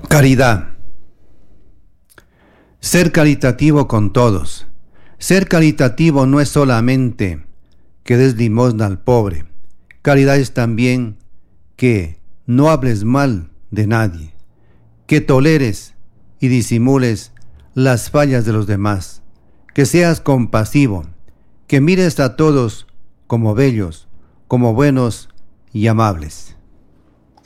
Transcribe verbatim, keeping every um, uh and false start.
Caridad. Ser caritativo con todos. Ser caritativo no es solamente que des limosna al pobre. Caridad es también que no hables mal de nadie, que toleres y disimules las fallas de los demás, que seas compasivo, que mires a todos como bellos, como buenos y amables.